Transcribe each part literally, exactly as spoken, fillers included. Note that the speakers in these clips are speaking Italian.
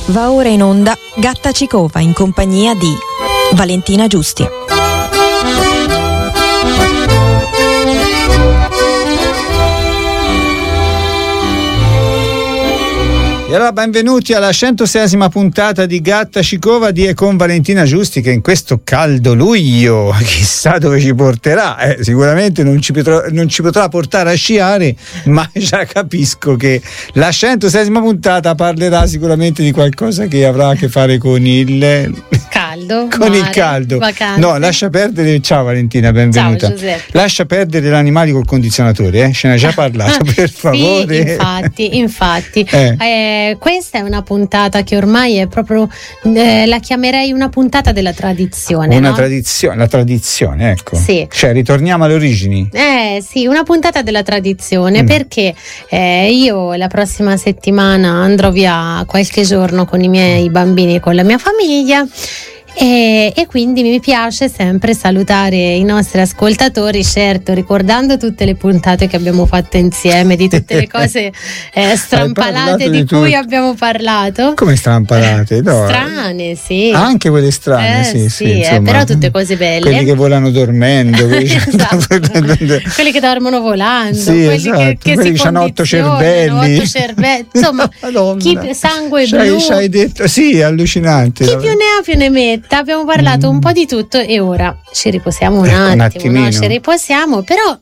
Va ora in onda Gatta Cicova in compagnia di Valentina Giusti. E allora benvenuti alla centoseiesima puntata di Gatta Cicova di e con Valentina Giusti, che in questo caldo luglio chissà dove ci porterà. Eh, sicuramente non ci, potrà, non ci potrà portare a sciare, ma già capisco che la centoseiesima puntata parlerà sicuramente di qualcosa che avrà a che fare con il caldo, con mare, il caldo. Vacanze. No, lascia perdere. Ciao Valentina, benvenuta. Ciao Giuseppe. Lascia perdere gli animali col condizionatore, eh? Ce ne hai già parlato, per favore. Sì, infatti, infatti. Eh. Eh, questa è una puntata che ormai è proprio, eh, la chiamerei una puntata della tradizione. Una no? tradizione, la tradizione, ecco. Sì. Cioè, ritorniamo alle origini. Eh sì, una puntata della tradizione, mm. perché eh, io la prossima settimana andrò via qualche giorno con i miei bambini e con la mia famiglia. E, e quindi mi piace sempre salutare i nostri ascoltatori, certo ricordando tutte le puntate che abbiamo fatto insieme, di tutte le cose eh, strampalate di, di cui abbiamo parlato. Come strampalate? No. Strane, sì. Anche quelle strane, eh, sì, sì, sì insomma, eh, però tutte cose belle. Quelli che volano dormendo, quelli, esatto. quelli che dormono volando, sì, quelli esatto. che, che quelli si che hanno otto cervelli, otto cervelli. Insomma, chi più, sangue c'hai, blu. C'hai detto, sì, allucinante. Chi più ne ha più ne metta. Abbiamo parlato mm. un po' di tutto e ora ci riposiamo un ecco, attimo, un no? Ci riposiamo, però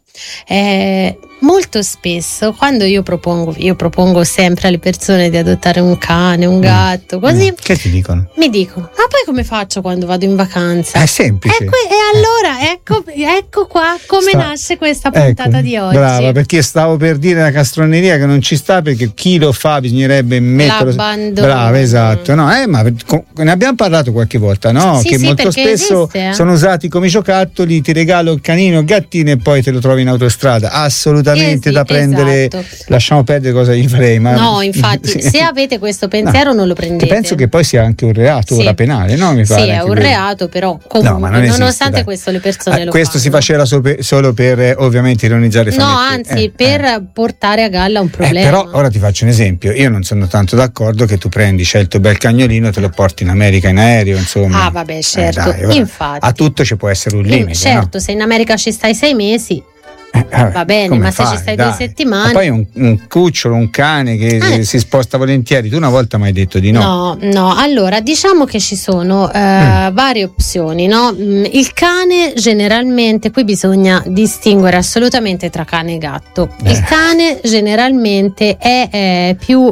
eh, molto spesso quando io propongo, io propongo sempre alle persone di adottare un cane, un gatto, così. Mm. Che ti dicono? Mi dicono, ma poi come faccio quando vado in vacanza? È semplice. E, que- e allora ecco, ecco qua come sta. nasce questa puntata ecco, di oggi. Brava, perché stavo per dire la castroneria che non ci sta, perché chi lo fa bisognerebbe metterlo. L'abbandono. Brava, esatto. No, eh, ma ne abbiamo parlato qualche volta, no? Sì, che sì, molto spesso esiste, eh? sono usati come giocattoli, ti regalo il canino, il gattino e poi te lo trovi in autostrada. Assolutamente eh sì, da prendere. Esatto. Lasciamo perdere cosa gli farei. Ma no, infatti, sì. se avete questo pensiero, no, non lo prendete. Che penso che poi sia anche un reato, sì. ora penale, no? Mi pare sì, è un quello. reato, però comunque, no, non esiste, nonostante dai. questo, le persone eh, lo questo fanno. si faceva solo per, solo per eh, ovviamente ironizzare. No, anzi, eh, per eh. portare a galla un problema. Eh, però ora ti faccio un esempio. Io non sono tanto d'accordo che tu prendi, c'è il tuo bel cagnolino, te lo porti in America in aereo, insomma. Ah, vabbè, certo. Eh, dai, infatti. A tutto ci può essere un limite. In, certo, no? se in America ci stai sei mesi. Eh, vabbè, va bene, ma fai, se ci stai dai. due settimane. Ma poi un, un cucciolo, un cane che eh. si sposta volentieri. Tu una volta mi hai detto di no. No, no, allora diciamo che ci sono eh, mm. varie opzioni, no? Il cane generalmente, qui bisogna distinguere assolutamente tra cane e gatto. Eh. Il cane generalmente è, è più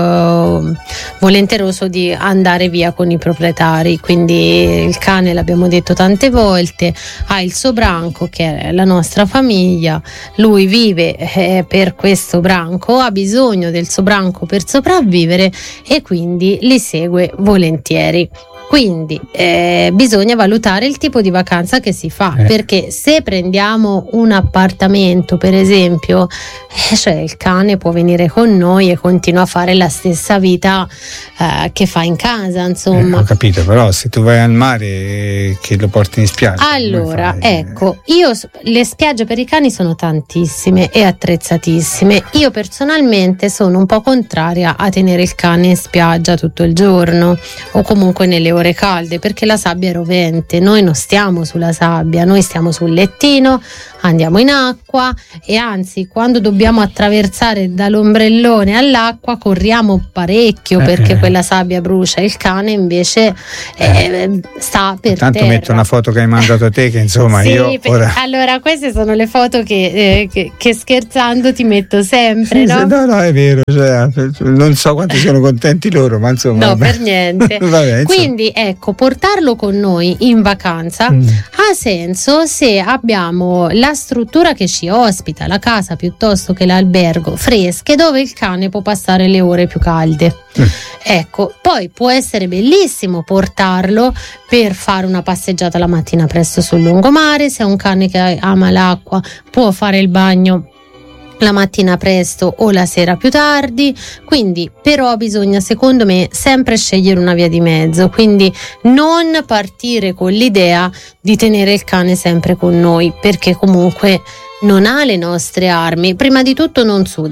eh, volenteroso di andare via con i proprietari, quindi il cane, l'abbiamo detto tante volte, ha il suo branco che è la nostra famiglia, lui vive eh, per questo branco, ha bisogno del suo branco per sopravvivere e quindi li segue volentieri. Quindi eh, bisogna valutare il tipo di vacanza che si fa, eh. perché se prendiamo un appartamento per esempio, eh, cioè il cane può venire con noi e continua a fare la stessa vita eh, che fa in casa, insomma. Eh, ho capito, però se tu vai al mare eh, che lo porti in spiaggia. Allora, ecco, io le spiagge per i cani sono tantissime e attrezzatissime. Io personalmente sono un po' contraria a tenere il cane in spiaggia tutto il giorno o comunque nelle ore calde, perché la sabbia è rovente, noi non stiamo sulla sabbia, noi stiamo sul lettino, andiamo in acqua e anzi quando dobbiamo attraversare dall'ombrellone all'acqua corriamo parecchio eh, perché eh. quella sabbia brucia. Il cane invece eh, eh, sta per tanto terra. Metto una foto che hai mandato a te che insomma sì, io per, ora... allora queste sono le foto che, eh, che, che scherzando ti metto sempre, sì, no? no no è vero, cioè, non so quanti sono contenti loro, ma insomma no vabbè. per niente vabbè, quindi ecco, portarlo con noi in vacanza mm. ha senso se abbiamo la struttura che ci ospita, la casa piuttosto che l'albergo, fresche, dove il cane può passare le ore più calde. Mm. Ecco, poi può essere bellissimo portarlo per fare una passeggiata la mattina presto sul lungomare. Se è un cane che ama l'acqua può fare il bagno la mattina presto o la sera più tardi, quindi però bisogna secondo me sempre scegliere una via di mezzo, quindi non partire con l'idea di tenere il cane sempre con noi, perché comunque non ha le nostre armi. Prima di tutto non suda,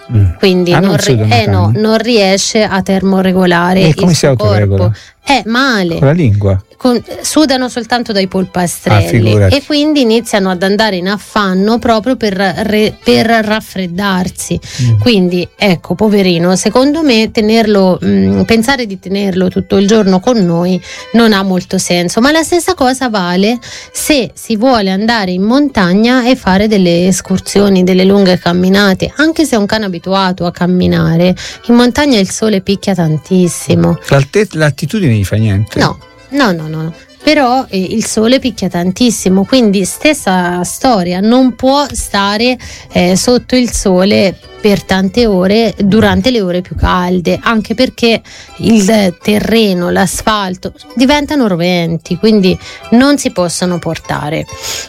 Mm. Quindi ah, non, non, ri- eh, no, non riesce a termoregolare e il come suo si autoregola? corpo. È male. Con la lingua? Con, sudano soltanto dai polpastrelli ah, e quindi iniziano ad andare in affanno proprio per, re, per raffreddarsi. Mm. Quindi ecco, poverino, secondo me tenerlo, mh, pensare di tenerlo tutto il giorno con noi non ha molto senso, ma la stessa cosa vale se si vuole andare in montagna e fare delle escursioni, delle lunghe camminate. Anche se è un cane abituato a camminare, in montagna il sole picchia tantissimo. L'alte- l'attitudine gli fa niente? No. No, no, no, però eh, il sole picchia tantissimo, quindi stessa storia, non può stare eh, sotto il sole per tante ore durante le ore più calde, anche perché il terreno, l'asfalto diventano roventi, quindi non si possono portare.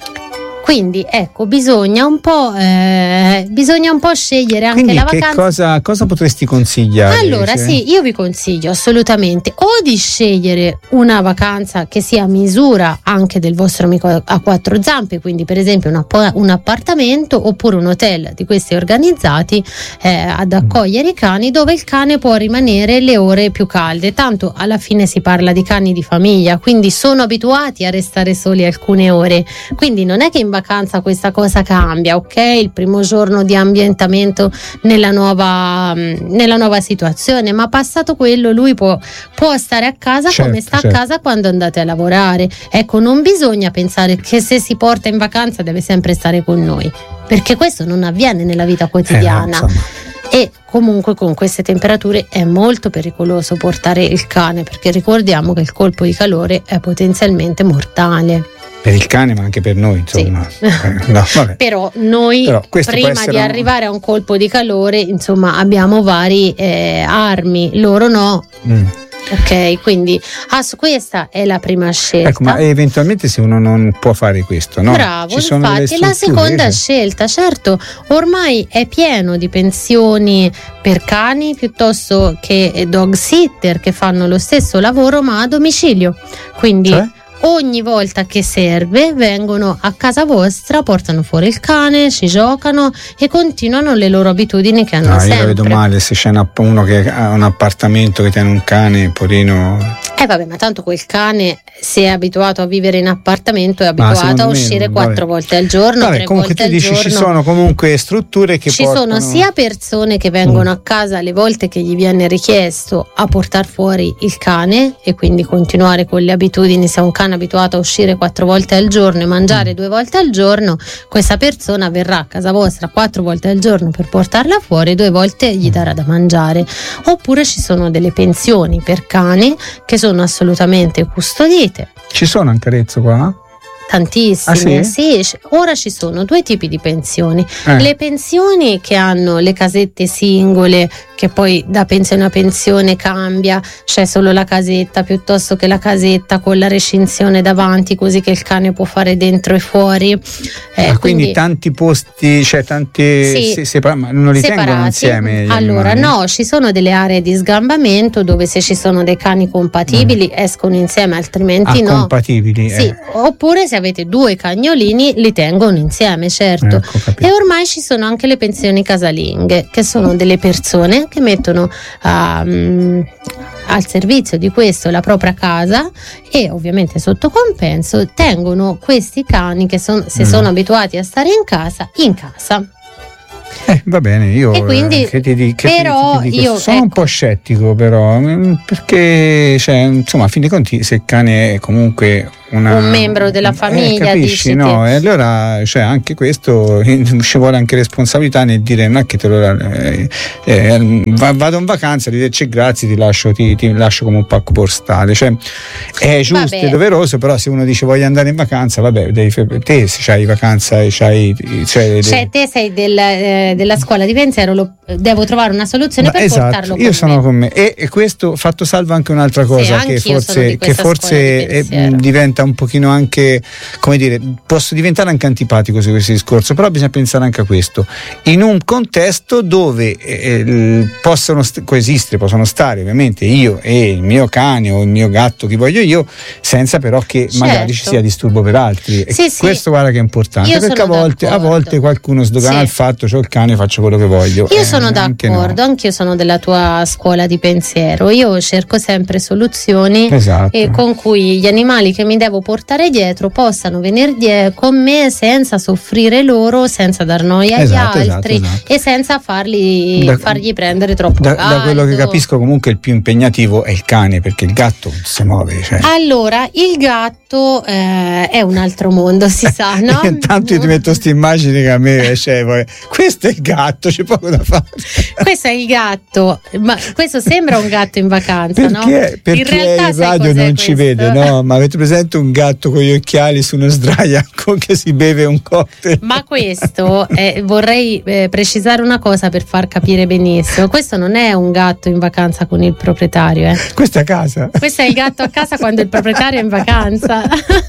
Quindi ecco, bisogna un po' eh, bisogna un po' scegliere anche Quindi la che vacanza. Cosa, cosa potresti consigliare? Allora se... sì, io vi consiglio assolutamente o di scegliere una vacanza che sia a misura anche del vostro amico a quattro zampe, quindi per esempio un, app- un appartamento oppure un hotel di questi organizzati eh, ad accogliere i cani, dove il cane può rimanere le ore più calde. Tanto alla fine si parla di cani di famiglia, quindi sono abituati a restare soli alcune ore, quindi non è che in vacanza questa cosa cambia, ok? Il primo giorno di ambientamento nella nuova, nella nuova situazione, ma passato quello lui può, può stare a casa, certo, come sta certo. a casa quando andate a lavorare. Ecco, non bisogna pensare che se si porta in vacanza deve sempre stare con noi, perché questo non avviene nella vita quotidiana. Eh, e comunque con queste temperature è molto pericoloso portare il cane, perché ricordiamo che il colpo di calore è potenzialmente mortale. Per il cane, ma anche per noi, insomma. Sì. Eh, no, vabbè. Però noi, Però prima di un... arrivare a un colpo di calore, insomma, abbiamo vari eh, armi, loro no. Mm. Ok, quindi ah, questa è la prima scelta. Ecco, ma eventualmente se uno non può fare questo, no? Bravo, Ci sono infatti è la seconda cioè. scelta. Certo, ormai è pieno di pensioni per cani piuttosto che dog sitter che fanno lo stesso lavoro ma a domicilio. Quindi cioè? Ogni volta che serve vengono a casa vostra, portano fuori il cane, ci giocano e continuano le loro abitudini che hanno no, sempre. Io la vedo male se c'è uno che ha un appartamento che tiene un cane, porino. Eh vabbè, ma tanto quel cane, se è abituato a vivere in appartamento, è abituato a uscire me, quattro vabbè. volte al giorno, vabbè, tre comunque volte tu dici, al giorno. Ci sono comunque strutture che ci portano... sono sia persone che vengono mm. a casa le volte che gli viene richiesto a portare fuori il cane e quindi continuare con le abitudini. Se un cane abituato a uscire quattro volte al giorno e mangiare mm. due volte al giorno, questa persona verrà a casa vostra quattro volte al giorno per portarla fuori, due volte gli darà da mangiare. Oppure ci sono delle pensioni per cani che sono assolutamente custodite. Ci sono anche Arezzo qua? Tantissime, ah, sì? sì. Ora ci sono due tipi di pensioni. Eh. Le pensioni che hanno le casette singole, che poi da pensione a pensione cambia, c'è solo la casetta piuttosto che la casetta con la recinzione davanti, così che il cane può fare dentro e fuori. Eh, ah, quindi, quindi tanti posti, cioè tanti sì, se, separa, ma non li separati. Tengono insieme? Allora animali? No, ci sono delle aree di sgambamento dove se ci sono dei cani compatibili mm. escono insieme, altrimenti ah, no. Compatibili? Sì, eh. oppure se avete due cagnolini li tengono insieme, certo. Ecco, e ormai ci sono anche le pensioni casalinghe, che sono delle persone che mettono um, al servizio di questo la propria casa e ovviamente sotto compenso tengono questi cani che son, se mm. sono abituati a stare in casa, in casa. Eh, va bene, io e quindi, che ti, che però ti, ti dico, io sono ecco, un po' scettico però, perché cioè, insomma a fin dei conti se il cane è comunque una, un membro della famiglia, eh, capisci, dici no? te. E allora cioè, anche questo ci vuole anche responsabilità nel dire non è che te lo eh, eh, vado in vacanza, arrivederci, grazie, ti lascio, ti, ti lascio come un pacco postale, cioè è giusto e doveroso, però se uno dice voglio andare in vacanza, vabbè, devi, te se c'hai vacanza e c'hai cioè, cioè te sei del, eh, della scuola di pensiero, lo, devo trovare una soluzione no, per esatto, portarlo con io me. sono con me e, e questo fatto salvo anche un'altra cosa sì, che forse, che forse è, diventa diventa un pochino anche, come dire, posso diventare anche antipatico su questo discorso, però bisogna pensare anche a questo, in un contesto dove eh, possono st- coesistere, possono stare ovviamente io e il mio cane o il mio gatto, chi voglio io, senza però che certo. magari ci sia disturbo per altri. Sì, e sì. questo guarda che è importante, Io perché a volte, a volte qualcuno sdogana sì. il fatto, c'ho il cane, faccio quello che voglio. Io eh, sono anche d'accordo, no. anch'io sono della tua scuola di pensiero. Io cerco sempre soluzioni Esatto. e con cui gli animali che mi devo portare dietro possano venire die- con me senza soffrire loro, senza dar noia Esatto, agli altri esatto, esatto. e senza farli, Da- fargli prendere troppo Da, caldo. da quello che capisco comunque il più impegnativo è il cane, perché il gatto non si muove, cioè. Allora, il gatto eh, è un altro mondo, si sa, no? Intanto io ti metto queste immagini che a me cioè, poi, questo è il gatto, c'è poco da fare. Questo è il gatto, ma questo sembra un gatto in vacanza, Perché, no? perché in realtà in sai radio cos'è non ci questo? vede, no? Ma avete presente un gatto con gli occhiali su uno sdraiaco che si beve un cocktail? Ma questo eh, vorrei eh, precisare una cosa per far capire benissimo: questo non è un gatto in vacanza con il proprietario, eh. Questa è a casa. Questo è il gatto a casa quando il proprietario è in vacanza.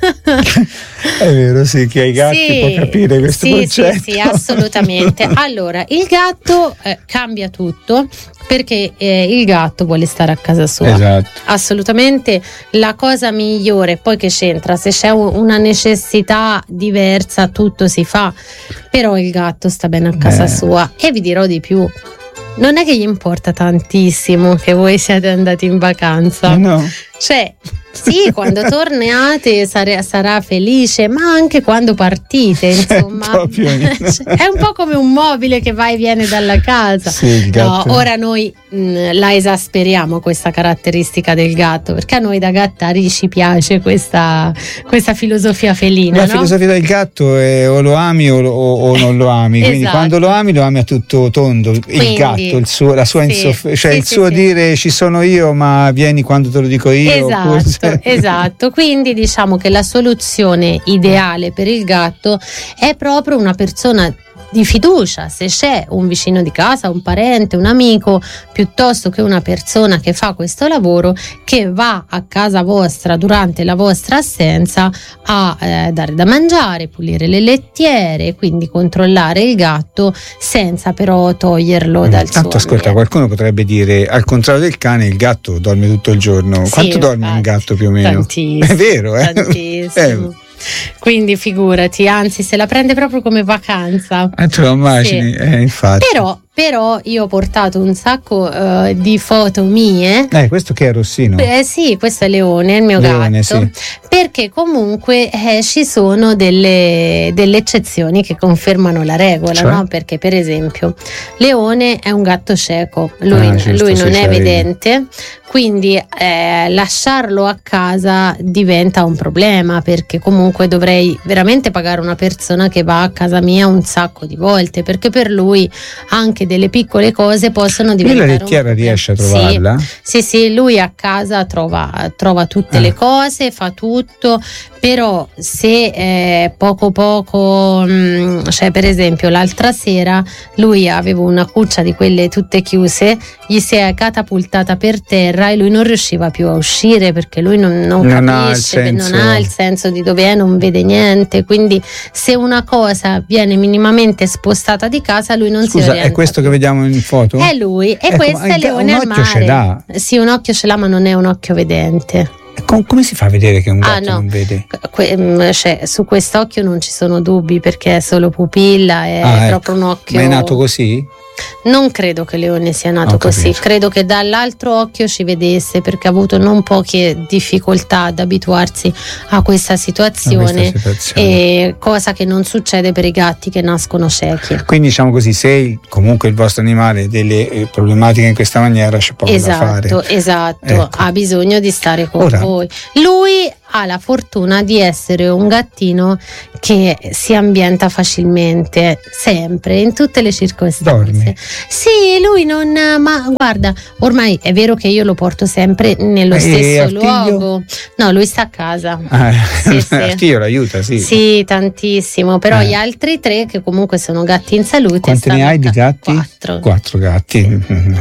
È vero, sì, chi ha i gatti Sì, può capire questo sì, concetto. Sì, sì, assolutamente. Allora, il gatto eh, cambia tutto perché eh, il gatto vuole stare a casa sua. Esatto. Assolutamente la cosa migliore, poi che c'entra, se c'è un- una necessità diversa tutto si fa, però il gatto sta bene a casa Beh. sua. E vi dirò di più, non è che gli importa tantissimo che voi siate andati in vacanza, No. cioè sì, quando tornate sare- sarà felice, ma anche quando partite, insomma. proprio- Cioè, è un po' come un mobile che va e viene dalla casa. Sì, il No, gatto. ora noi mh, la esasperiamo questa caratteristica del gatto, perché a noi da gattari ci piace questa, questa filosofia felina, La no? filosofia del gatto è o lo ami o, lo- o non lo ami, quindi Esatto. quando lo ami lo ami a tutto tondo, il Quindi, gatto, il suo, la sua sì, insoff- cioè sì, il sì, suo sì. dire ci sono io ma vieni quando te lo dico io. Esatto, oppure- esatto. Quindi diciamo che la soluzione ideale per il gatto è proprio una persona di fiducia, se c'è un vicino di casa, un parente, un amico, piuttosto che una persona che fa questo lavoro, che va a casa vostra durante la vostra assenza a eh, dare da mangiare, pulire le lettiere, quindi controllare il gatto senza però toglierlo dal suo Tanto ascolta, ambiente. qualcuno potrebbe dire al contrario del cane il gatto dorme tutto il giorno. Sì, Quanto dorme un infatti, gatto più o meno? tantissimo, È vero, eh? tantissimo. Quindi figurati, anzi se la prende proprio come vacanza. Eh, te lo immagini? Sì. Eh, infatti. Però, però io ho portato un sacco eh, di foto mie. Eh, questo che è Rossino? Eh sì, questo è Leone, il mio Leone, gatto, sì. perché comunque eh, ci sono delle, delle eccezioni che confermano la regola, Cioè? no? Perché per esempio Leone è un gatto cieco, lui, Ah, giusto, lui sì, non è c'avevi. vedente, quindi eh, lasciarlo a casa diventa un problema, perché comunque dovrei veramente pagare una persona che va a casa mia un sacco di volte, perché per lui anche delle piccole cose possono Lui diventare la un lettiera problema. riesce a Sì. trovarla? Sì, sì, lui a casa trova, trova tutte Ah. le cose, fa tutto, però se eh, poco poco, mh, cioè per esempio l'altra sera lui aveva una cuccia di quelle tutte chiuse, gli si è catapultata per terra e lui non riusciva più a uscire perché lui non, non Non ha il capisce, senso. non ha il senso di dove è, non vede niente, quindi se una cosa viene minimamente spostata di casa lui non si Scusa, orienta è questo più. che vediamo in foto? È lui, e Ecco, questo ma è il ga- Leone un al occhio ce mare. l'ha. Sì, un occhio ce l'ha, ma non è un occhio vedente. E com- come si fa a vedere che un gatto Ah, no. non vede? Que- mm, cioè, su quest'occhio non ci sono dubbi perché è solo pupilla, è Ah, ecco. proprio un occhio. Ma è nato così? Non credo che Leone sia nato Ho così, capito. credo che dall'altro occhio ci vedesse perché ha avuto non poche difficoltà ad abituarsi a questa situazione, A questa situazione. e cosa che non succede per i gatti che nascono ciechi. Quindi diciamo così, se il- comunque il vostro animale ha delle eh, problematiche in questa maniera c'è poco da Esatto, fare. esatto, Ecco. ha bisogno di stare con Ora- voi. Lui ha la fortuna di essere un gattino che si ambienta facilmente, sempre, in tutte le circostanze. Dorme? Sì, lui non, ma guarda, ormai è vero che io lo porto sempre nello E stesso Artiglio? luogo. No, lui sta a casa. Ah, Sì, sì. Artiglio l'aiuta, sì. Sì, tantissimo, però Eh. gli altri tre che comunque sono gatti in salute. Quanti ne stanno hai a di ca- gatti? Quattro. Quattro gatti.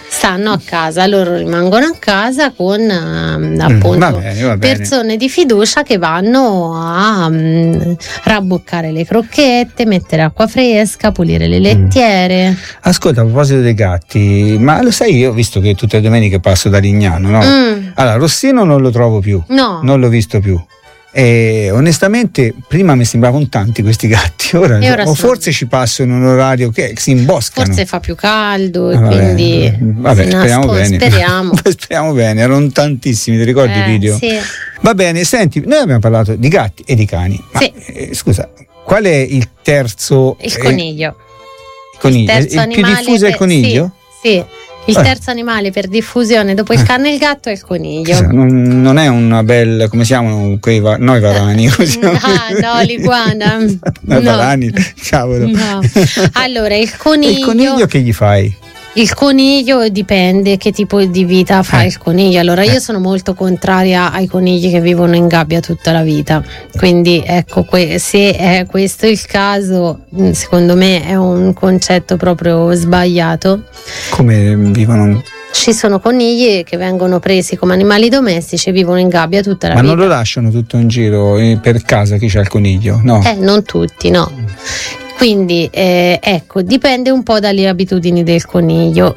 stanno a casa, loro rimangono a casa con um, appunto mm, va bene, va bene. persone di fiducia che vanno a um, rabboccare le crocchette, mettere acqua fresca, pulire le lettiere. Mm. Ascolta, a proposito dei gatti, ma lo sai, io ho visto che tutte le domeniche passo da Lignano, no? Mm. Allora, Rossino non lo trovo più, No. non l'ho visto più. E onestamente prima mi sembravano tanti questi gatti, ora, E ora o sono- forse ci passo in un orario che si imboscano. Forse fa più caldo e Ah, vabbè, quindi vabbè, si speriamo nasco- bene. speriamo. Speriamo bene, erano tantissimi, ti ricordi i Eh, video? sì. Va bene, senti, noi abbiamo parlato di gatti e di cani, ma Sì. eh, scusa, qual è il terzo? Il eh, coniglio. il coniglio. Il Il, terzo più animale diffuso è il per- coniglio? Sì, sì. Il Eh. terzo animale per diffusione dopo il cane e il gatto è il coniglio. Chissà, Non, non è una bella, come si chiamano quei va- no, i varani? Come si chiamano? Ah, no, l'iguana. No, i No. varani, cavolo. No. Allora, il E coniglio, il coniglio che gli fai? il coniglio dipende che tipo di vita fa Eh. il coniglio. Allora, io sono molto contraria ai conigli che vivono in gabbia tutta la vita. Quindi, ecco, que- se è questo il caso, mh, secondo me è un concetto proprio sbagliato. Come vivono? Ci sono conigli che vengono presi come animali domestici e vivono in gabbia tutta la Ma vita. non lo lasciano tutto in giro eh, per casa chi c'ha il coniglio? No. Eh, non tutti, no. Quindi eh, ecco, dipende un po' dalle abitudini del coniglio.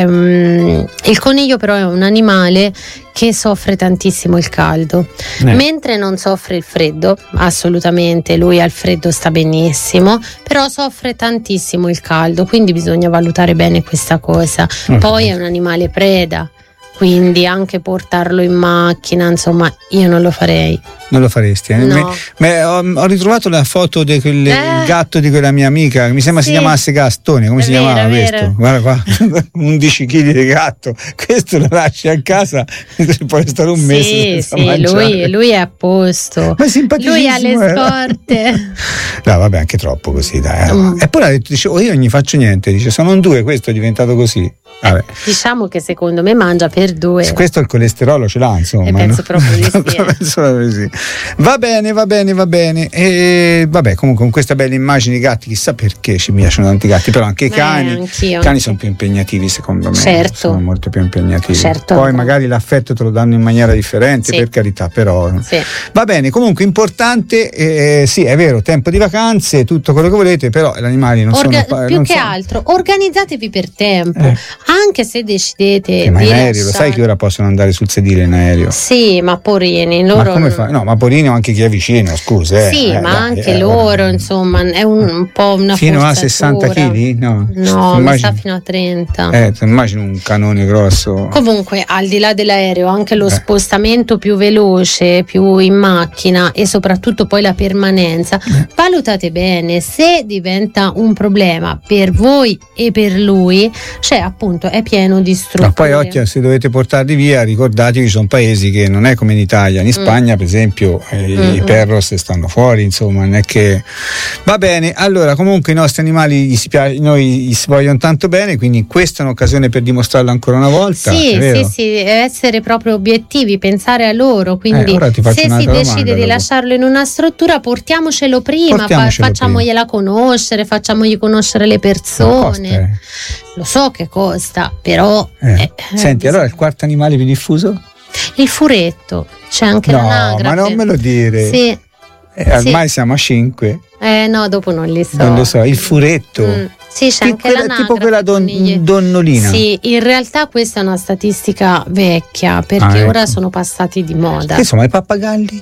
Ehm, il coniglio però è un animale che soffre tantissimo il caldo, Eh. mentre non soffre il freddo, assolutamente, lui al freddo sta benissimo, però soffre tantissimo il caldo, quindi bisogna valutare bene questa cosa. Ok. Poi è un animale preda, quindi anche portarlo in macchina, insomma, io non lo farei. Non lo faresti? Eh? No. Me- me- ho, ho ritrovato la foto del Eh. gatto di quella mia amica, che mi sembra Sì. si chiamasse Gastone, come È si vero, chiamava è questo? vero. Guarda qua, undici chili di gatto, questo lo lasci a casa, puoi stare un mese Sì, senza sì, mangiare. lui, lui è a posto. Ma è simpaticissimo, Lui ha le eh. scorte. No, vabbè, anche troppo così, dai. Mm. E poi ha detto, dice, oh, io non gli faccio niente, dice, sono un due, questo è diventato così. Vabbè. Diciamo che secondo me mangia per due. Questo il colesterolo ce l'ha, insomma. Eh, penso no? proprio di sì, eh. Penso proprio di sì. Va bene, va bene, va bene. E vabbè, comunque con questa bella immagine di gatti, chissà perché ci piacciono tanti gatti, però anche i Beh, cani. anch'io, I cani anche. sono più impegnativi, secondo me. Certo. Sono molto più impegnativi. Certo. Poi magari l'affetto te lo danno in maniera differente, Sì. per carità, però. Sì. Va bene, comunque importante, eh, sì, è vero, tempo di vacanze, tutto quello che volete, però gli animali non Orga- sono. più non che sono- altro, organizzatevi per tempo. Eh. Anche se decidete Che ma di in aereo, lo sai lasciare- che ora possono andare sul sedile in aereo? Sì, ma porini, loro. Ma come fa? No, ma Porino anche chi è vicino, scusa. Eh, Sì, eh, ma dai, anche eh, loro, guarda. insomma, è un, un po' una Fino a forzatura. sessanta chili? No, No, mi Immagini- sa fino a trenta. Eh, ti immagini un canone grosso. Comunque, al di là dell'aereo, anche lo Eh. spostamento più veloce, più in macchina e soprattutto poi la permanenza, Eh. valutate bene se diventa un problema per voi e per lui, cioè appunto è pieno di strutture. Ma poi occhio, se dovete portarli via, ricordatevi, ci sono paesi che non è come in Italia. In Spagna, per esempio, eh, i Mm-mm. perros stanno fuori, insomma, non è che. Va bene, allora, comunque i nostri animali gli si piace, noi gli si vogliono tanto bene, quindi questa è un'occasione per dimostrarlo ancora una volta. Sì, è vero? sì, sì, essere proprio obiettivi, pensare a loro, quindi Eh, ora ti faccio se si un'altra decide domanda di dopo. lasciarlo in una struttura, portiamocelo prima, Portiamocelo fa- facciamogliela conoscere, facciamogli conoscere le No, persone. costa, eh. Lo so che costa, però Eh. eh, Senti, eh, allora il quarto animale più diffuso? il furetto, c'è anche No, l'anagrafe. ma non me lo dire. Sì. Eh, ormai siamo a cinque, Eh no, dopo non li so. non lo so, il furetto. Mm, Sì, c'è Che anche quella- l'anagrafe. tipo quella don- conigli. donnolina. Sì, in realtà questa è una statistica vecchia, perché Ah, ecco. ora sono passati di moda. Che insomma, i pappagalli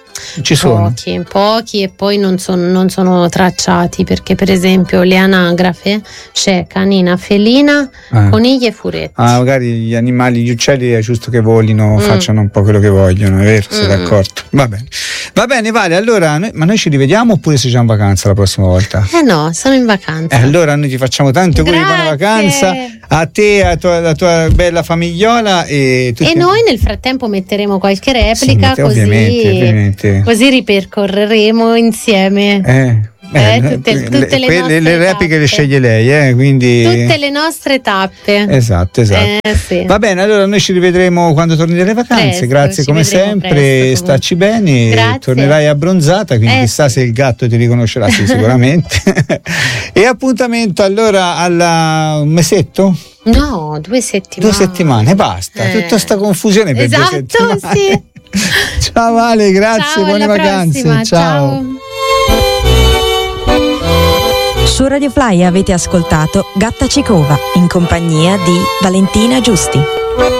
ci sono. Pochi, pochi e poi non sono, non sono tracciati, perché per esempio le anagrafe c'è canina, felina, Ah. conigli e furetti. Ah, magari gli animali, gli uccelli è giusto che volino, Mm. facciano un po' quello che vogliono, è vero? Sei Mm. d'accordo? Va bene. Va bene, Vale, allora, noi- ma noi ci rivediamo oppure se siamo in vacanza la prossima volta? Eh no, sono in vacanza. Eh, allora noi ti facciamo tanti auguri di buona Grazie. vacanza a te, a tua, alla tua bella famigliola e tutti. E noi nel frattempo metteremo qualche Sì, replica, mette- così, ovviamente, ovviamente. così ripercorreremo insieme. Eh, tappe, eh, tutte, tutte le, le, nostre le repliche tappe. le sceglie lei, eh, quindi tutte le nostre tappe. Esatto, esatto. Eh, sì. Va bene, allora noi ci rivedremo quando torni dalle vacanze. Presto, grazie ci come vedremo sempre, presto, stacci bene, Grazie. tornerai abbronzata, quindi Eh, chissà sì. se il gatto ti riconoscerà, sì, sicuramente. E appuntamento allora alla un mesetto? No, due settimane. Due settimane, basta, Eh. tutta sta confusione per Esatto, due settimane. sì. Ciao Vale, grazie, Ciao, buone alla vacanze. prossima, ciao. Su Radio Fly avete ascoltato Gatta Cicova in compagnia di Valentina Giusti.